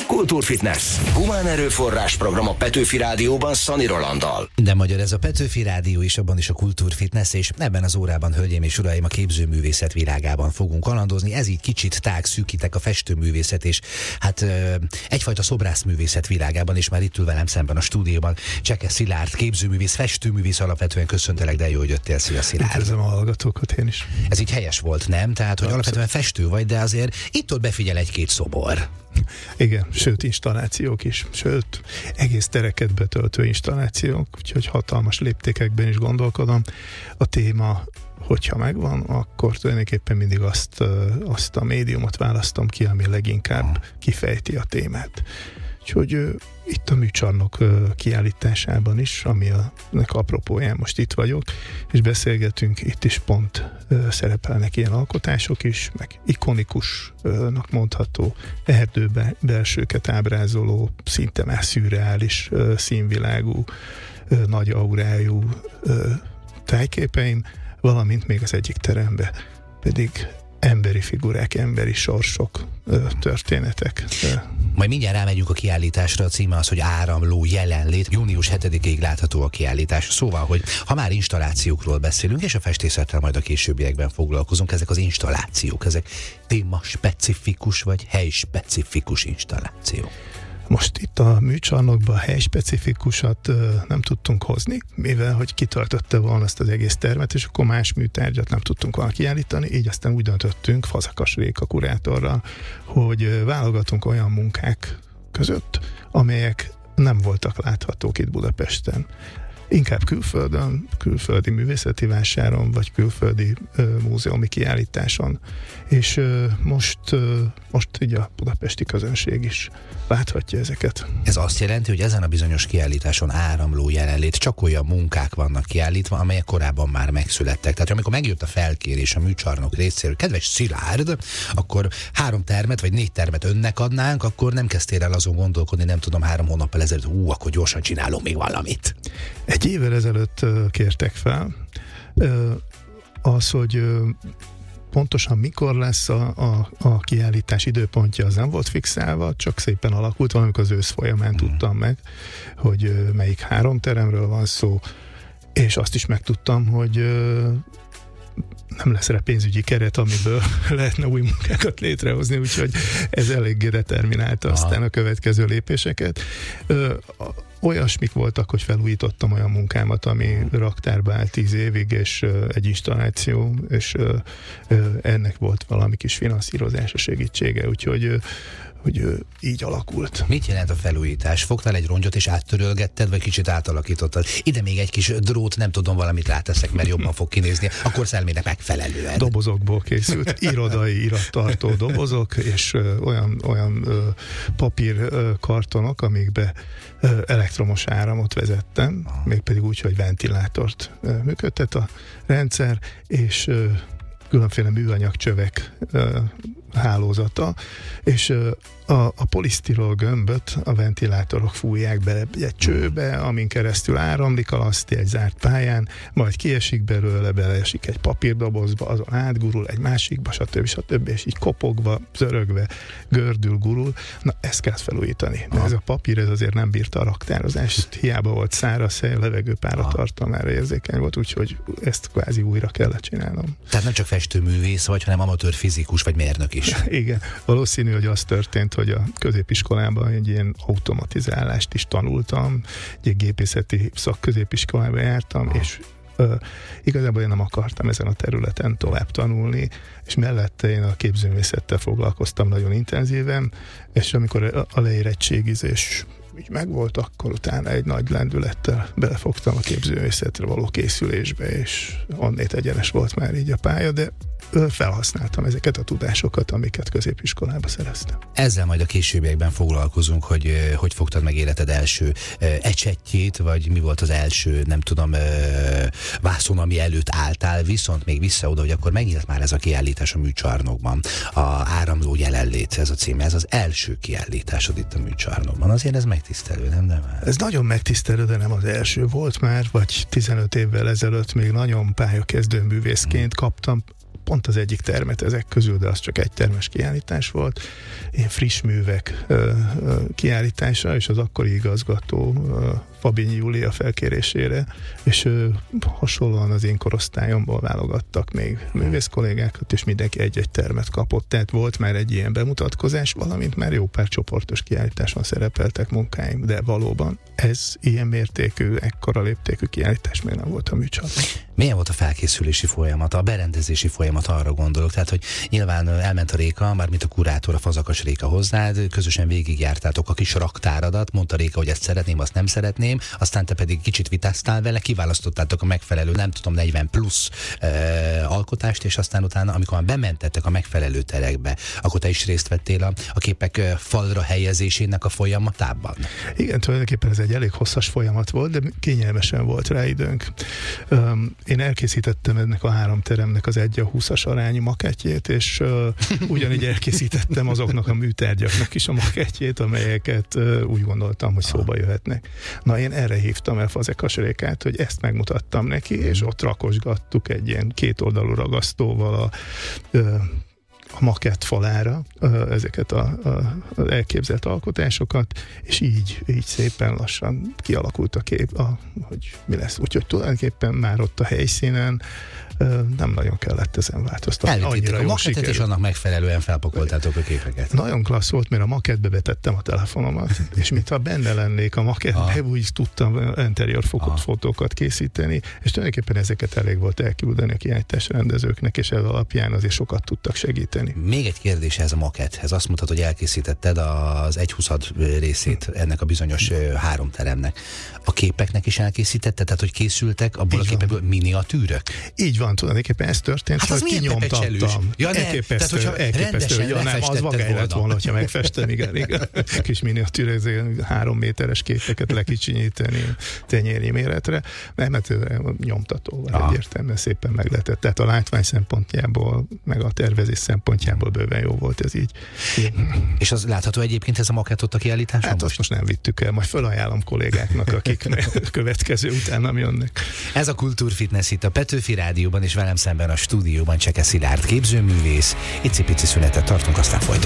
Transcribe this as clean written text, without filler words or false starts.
Kultúrfitness. Humán erőforrás program a Petőfi Rádióban Szani Rolanddal. Minden magyar, ez a Petőfi Rádió is, abban is a Kultúrfitness, és ebben az órában, hölgyeim és uraim, a képzőművészet világában fogunk kalandozni. Ez így kicsit szűkítek a festőművészet, és hát egyfajta szobrászművészet világában, és már itt ül velem szemben a stúdióban Cseke Szilárd, képzőművész, festőművész, alapvetően köszöntelek, de jó, hogy jöttél. Szia, Szilárd. Üdvözlöm a hallgatókat én is. Ez így helyes volt, nem? Tehát, hogy alapvetően festő vagy, de azért itt-ott befigyel egy-két szobor. Igen, sőt installációk is, sőt egész tereket betöltő installációk, úgyhogy hatalmas léptékekben is gondolkodom. A téma, hogyha megvan, akkor tulajdonképpen mindig azt a médiumot választom ki, ami leginkább kifejti a témát. Úgyhogy itt a műcsarnok kiállításában is, ami ennek apropóján most itt vagyok, és beszélgetünk, itt is pont szerepelnek ilyen alkotások is, meg ikonikusnak mondható erdőbelsőket ábrázoló, szinte már szürreális színvilágú, nagy aurájú tájképeim, valamint még az egyik teremben pedig emberi figurák, emberi sorsok, történetek. Majd mindjárt rámegyünk a kiállításra, a címe az, hogy Áramló jelenlét. Június 7-ig látható a kiállítás. Szóval, hogy ha már installációkról beszélünk, és a festészettel majd a későbbiekben foglalkozunk, ezek az installációk, ezek témaspecifikus vagy helyspecifikus installációk? Most itt a műcsarnokban helyspecifikusat nem tudtunk hozni, mivel hogy kitöltötte volna ezt az egész termet, és akkor más műtárgyat nem tudtunk volna kiállítani, így aztán úgy döntöttünk Fazekas Réka kurátorral, hogy válogatunk olyan munkák között, amelyek nem voltak láthatók itt Budapesten. Inkább külföldön, külföldi művészeti vásáron, vagy külföldi múzeumi kiállításon. És most így a budapesti közönség is láthatja ezeket. Ez azt jelenti, hogy ezen a bizonyos kiállításon áramló jelenlét, csak olyan munkák vannak kiállítva, amelyek korábban már megszülettek. Tehát amikor megjött a felkérés a műcsarnok részéről, kedves Szilárd, akkor 3 termet vagy 4 termet önnek adnánk, akkor nem kezdtél el azon gondolkodni, nem tudom, 3 hónappal ezelőtt, akkor gyorsan csinálom még valamit. Egy évvel ezelőtt kértek fel, az, hogy pontosan mikor lesz a kiállítás időpontja, az nem volt fixálva, csak szépen alakult, valamikor az ősz folyamán tudtam meg, hogy melyik 3 teremről van szó, és azt is megtudtam, hogy nem lesz rá pénzügyi keret, amiből lehetne új munkákat létrehozni, úgyhogy ez eléggé determinálta aztán a következő lépéseket. Olyasmik voltak, hogy felújítottam olyan munkámat, ami raktárba állt 10 évig, és egy installáció, és ennek volt valami kis finanszírozása, segítsége, úgyhogy így alakult. Mit jelent a felújítás? Fogtál egy rongyot és áttörölgetted, vagy kicsit átalakítottad? Ide még egy kis drót, nem tudom, valamit ráteszek, mert jobban fog kinézni, akkor szelmének megfelelően. Dobozokból készült, irodai irattartó dobozok, és olyan papírkartonok, amikbe elektromos áramot vezettem, mégpedig úgy, hogy ventilátort működtet a rendszer, és különféle műanyagcsövek hálózata, és a polisztirol gömböt a ventilátorok fújják bele egy csőbe, amin keresztül áramlik a laszti egy zárt pályán, majd kiesik belőle, beleesik egy papírdobozba, azon átgurul egy másikba, stb. És így kopogva, zörögve, gördül, gurul. Na, ezt kell felújítani. De ez a papír, ez azért nem bírta a raktározást. Hiába volt száraz hely, a levegő páratartalmára érzékeny volt, úgyhogy ezt kvázi újra kellett csinálnom. Tehát nem csak festőművész vagy, hanem amatőr fizikus vagy mérnök is. Igen. Valószínű, hogy az történt, hogy a középiskolában egy ilyen automatizálást is tanultam, egy gépészeti szakközépiskolába jártam, és igazából én nem akartam ezen a területen tovább tanulni, és mellette én a képzőművészettel foglalkoztam nagyon intenzíven, és amikor a leérettségizés így megvolt, akkor utána egy nagy lendülettel belefogtam a képzőművészetre való készülésbe, és onnét egyenes volt már így a pálya, de felhasználtam ezeket a tudásokat, amiket középiskolába szereztem. Ezzel majd a későbbiekben foglalkozunk, hogy fogtad meg életed első ecsettjét, vagy mi volt az első, nem tudom, vászon, ami előtt álltál, viszont még vissza oda, hogy akkor megnyílt már ez a kiállítás a műcsarnokban. A Áramló jelenlét, ez a címe, ez az első kiállításod itt a műcsarnokban. Azért ez megtisztelő, nem? De már... Ez nagyon megtisztelő, de nem az első volt már, vagy 15 évvel ezelőtt még nagyon pályakezdő művészként kaptam pont az egyik termet ezek közül, de az csak egy termes kiállítás volt, ilyen friss művek kiállítása, és az akkori igazgató Fabinyi Júlia felkérésére, és hasonlóan az én korosztályomból válogattak még művész kollégákat, és mindenki egy-egy termet kapott. Tehát volt már egy ilyen bemutatkozás, valamint már jó pár csoportos kiállításon szerepeltek munkáim, de valóban ez ilyen mértékű, ekkora léptékű kiállítás még nem volt a műcsarnokban. Milyen volt a felkészülési folyamata, a berendezési folyamata, arra gondolok? Tehát, hogy nyilván elment a Réka, mármint a kurátor, a Fazakas Réka hozzád, közösen végigjártátok a kis raktáradat, mondta Réka, hogy ezt szeretném, azt nem szeretném, aztán te pedig kicsit vitáztál vele, kiválasztottátok a megfelelő, nem tudom, 40 plusz alkotást, és aztán utána, amikor már bementettek a megfelelő terekbe, akkor te is részt vettél a képek falra helyezésének a folyamatában? Igen, tulajdonképpen ez egy elég hosszas folyamat volt, de kényelmesen volt rá időnk. Én elkészítettem ennek a 3 teremnek az 1:20-as arányú makettjét, és ugyanígy elkészítettem azoknak a műtárgyaknak is a makettjét, amelyeket úgy gondoltam, hogy szóba jöhetnek. Na, én erre hívtam el Fazekas Rékát, hogy ezt megmutattam neki, és ott rakosgattuk egy ilyen 2 oldalú ragasztóval a makett falára ezeket az elképzelt alkotásokat, és így szépen lassan kialakult a kép, hogy mi lesz. Úgyhogy tulajdonképpen már ott a helyszínen nem nagyon kellett ezen változtatni. Elvittétek a makettet, és annak megfelelően felpakoltátok a képeket. Nagyon klassz volt, mert a makettbe betettem a telefonomat, és mintha benne lennék a makettbe, úgy tudtam interior fotókat készíteni, és tulajdonképpen ezeket elég volt elküldeni a kiállítás rendezőknek, és ez alapján azért sokat tudtak segíteni. Még egy kérdés ez a maketthez. Azt mondtad, hogy elkészítetted az 1/20 részét ennek a bizonyos 3 teremnek. A képeknek is elkészítetted? Tehát, hogy készültek abból a képekből miniatűrök? Így van, tulajdonképpen ez történt, hát hogy kinyomtattam. Elképesztő. Ja, nem, az vagány lett volna, hogyha megfestem, igen. Kis miniatűr, 3 méteres képeket lekicsinyíteni tenyérnyi méretre, mert nyomtatóval egyértelműen szépen meg lehetett. Tehát a látvány szempontjából, meg a tervezés szempontjából bőven jó volt ez így. És az látható egyébként ez a makett ott a kiállításon? Hát azt most nem vittük el, majd felajánlom kollégáknak, akik következő utánam jönnek. Ez a Kultúrfitness itt a Petőfi Rádióban, és velem szemben a stúdióban Cseke Szilárd képzőművész. Icipici szünetet tartunk, aztán folytatjuk.